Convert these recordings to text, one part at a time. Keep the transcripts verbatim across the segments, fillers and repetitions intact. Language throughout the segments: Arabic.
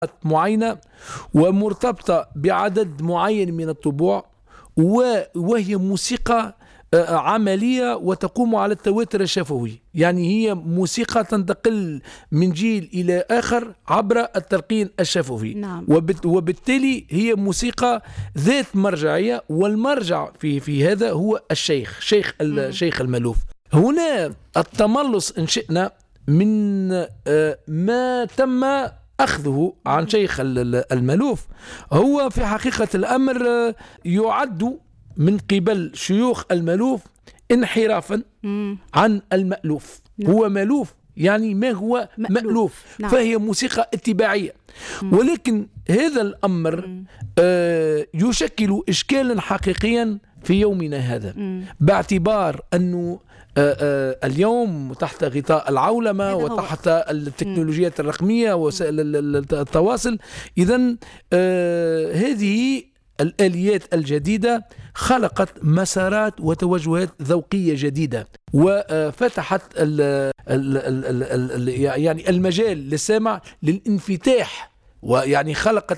معينة ومرتبطة بعدد معين من الطبوع، وهي موسيقى عملية وتقوم على التواتر الشفوي. يعني هي موسيقى تنتقل من جيل إلى آخر عبر التلقين الشفوي. نعم. وبالتالي هي موسيقى ذات مرجعية، والمرجع في في هذا هو الشيخ شيخ الشيخ المألوف. هنا التملص إن شئنا من ما تم أخذه عن شيخ المألوف، هو في حقيقة الأمر يعد من قبل شيوخ المألوف انحرافا عن المألوف. نعم. هو مألوف يعني ما هو مألوف, مألوف. نعم. فهي موسيقى اتباعية. مم. ولكن هذا الأمر آه يشكل إشكالا حقيقيا في يومنا هذا. مم. باعتبار أنه آه آه اليوم تحت غطاء العولمة وتحت التكنولوجيات الرقمية ووسائل التواصل، إذن آه هذه الآليات الجديدة خلقت مسارات وتوجهات ذوقية جديدة، وفتحت ال ال ال ال يعني المجال للسامع للانفتاح، ويعني خلقت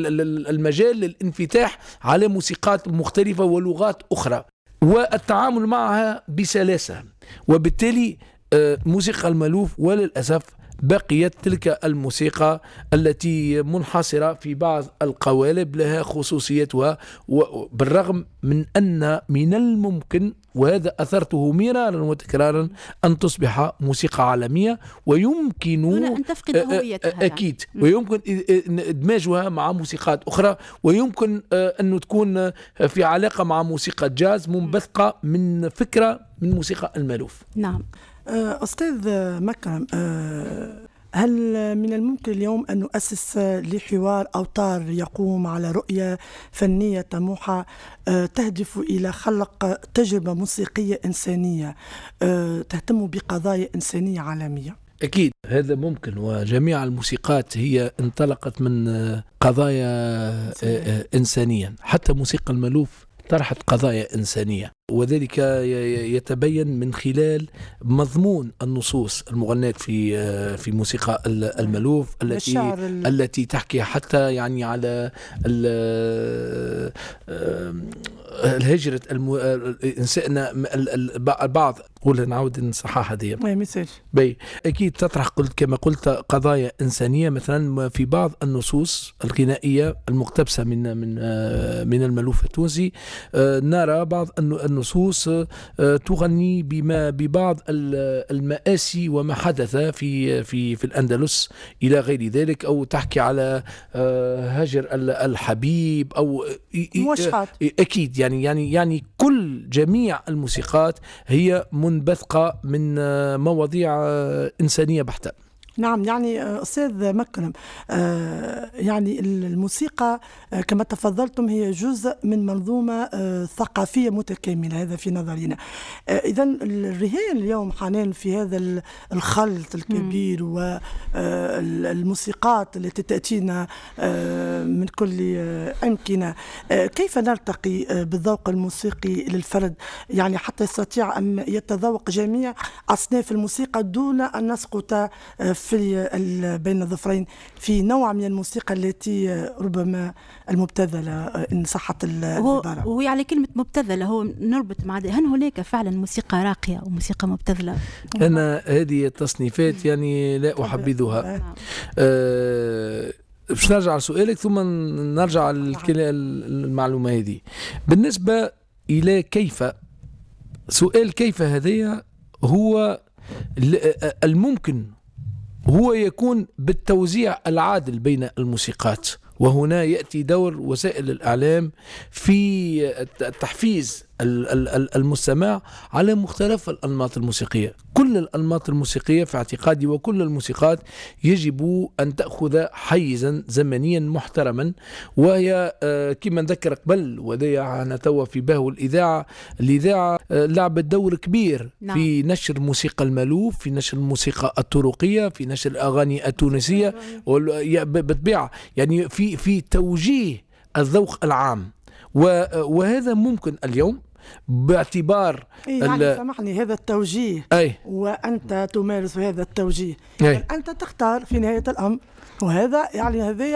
المجال للانفتاح على موسيقات مختلفة ولغات أخرى والتعامل معها بسلاسة. وبالتالي موسيقى المألوف وللأسف بقيت تلك الموسيقى التي منحصرة في بعض القوالب لها خصوصيتها، وبالرغم من أن من الممكن، وهذا أثرته مرارا وتكرارا، أن تصبح موسيقى عالمية ويمكن دون أن تفقد هويتها. أكيد. ويمكن إدماجها مع موسيقات أخرى، ويمكن أن تكون في علاقة مع موسيقى جاز منبثقة من فكرة من موسيقى المألوف. نعم. أستاذ مكرم، هل من الممكن اليوم أن نؤسس لحوار أوتار يقوم على رؤية فنية طموحة تهدف إلى خلق تجربة موسيقية إنسانية تهتم بقضايا إنسانية عالمية؟ أكيد هذا ممكن، وجميع الموسيقات هي انطلقت من قضايا إنسانية. حتى موسيقى المألوف طرحت قضايا إنسانية، وذلك يتبين من خلال مضمون النصوص المغناة في في موسيقى المألوف التي التي تحكي حتى يعني على الهجرة الإنسان. البعض قول نعود نصحح هذه بي أكيد تطرح قلت كما قلت قضايا إنسانية. مثلا في بعض النصوص الغنائية المقتبسة من من من المألوف التونسي نرى بعض النصوص تغني بما ببعض المآسي وما حدث في في في الأندلس إلى غير ذلك، أو تحكي على هجر الحبيب أو مشحات. أكيد يعني يعني يعني كل جميع الموسيقات هي منبثقة من مواضيع إنسانية بحتة. نعم. يعني أستاذ مكرم، آه يعني الموسيقى آه كما تفضلتم هي جزء من منظومة آه ثقافية متكاملة، هذا في نظرنا. آه إذن الرهان اليوم حاليا في هذا الخلط الكبير والموسيقات التي تأتينا آه من كل آه أمكنة، آه كيف نرتقي آه بالذوق الموسيقي للفرد، يعني حتى يستطيع أن يتذوق جميع أصناف الموسيقى دون أن نسقط آه في بين الظفرين في نوع من الموسيقى التي ربما المبتذلة إن صحت العبارة. وهي على كلمة مبتذلة هو نربط مع ده. هل هناك فعلا موسيقى راقية وموسيقى مبتذلة؟ أنا هذه التصنيفات يعني لا أحبذها. أه باش نرجع لسؤالك ثم نرجع للمعلومة هذه. بالنسبة إلى كيف، سؤال كيف هذه هو الممكن هو يكون بالتوزيع العادل بين الموسيقات، وهنا يأتي دور وسائل الإعلام في تحفيز المستمع على مختلف الأنماط الموسيقية. كل الأنماط الموسيقية في اعتقادي وكل الموسيقات يجب أن تأخذ حيزا زمنيا محترما، وهي كما نذكر قبل وذي توا في بهو الإذاعة الإذاعة لعبت دور كبير في نشر موسيقى المألوف، في نشر الموسيقى الطرقية، في نشر الأغاني التونسية بالطبيعة، يعني في في توجيه الذوق العام. وهذا ممكن اليوم باعتبار يعني سامحني هذا التوجيه أي. وأنت تمارس هذا التوجيه، أي. أنت تختار في نهاية الأمر وهذا يعني هذا